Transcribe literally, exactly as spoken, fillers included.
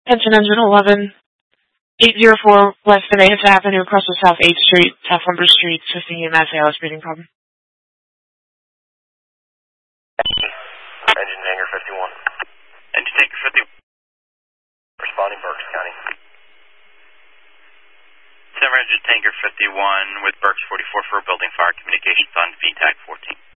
Attention Engine eleven, eight oh four West Emmaus Avenue, across with South eighth Street, South Lumber Street, fifteen E M S A L S breathing problem. Engine Hangar fifty-one. Engine Tanker fifty-one. Responding Berks County. Denver Engine Tanker fifty-one with Berks forty-four for building fire communications on V TAC fourteen.